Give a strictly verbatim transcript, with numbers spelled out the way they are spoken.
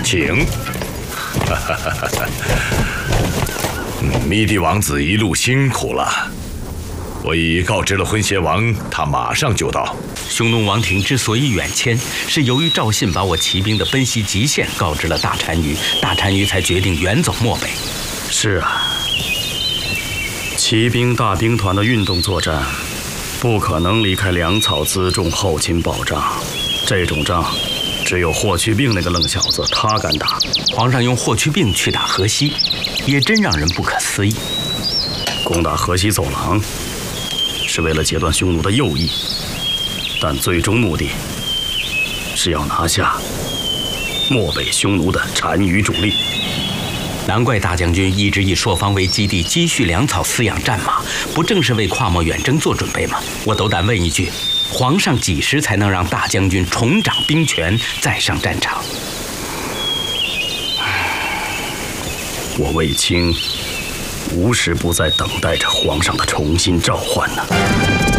请。密帝王子一路辛苦了，我已告知了昏邪王，他马上就到。 匈奴王庭之所以远迁，是由于赵信把我骑兵的奔袭极限告知了大单于，大单于才决定远走漠北。 是啊，骑兵大兵团的运动作战，不可能离开粮草辎重、后勤保障。这种仗，只有霍去病那个愣小子他敢打。 皇上用霍去病去打河西，也真让人不可思议。 攻打河西走廊，是为了截断匈奴的右翼，但最终目的是要拿下漠北匈奴的单于主力。 难怪大将军一直以朔方为基地，积蓄粮草，饲养战马，不正是为跨漠远征做准备吗？我斗胆问一句，皇上几时才能让大将军重掌兵权，再上战场？ 我卫青无时不在等待着皇上的重新召唤呢。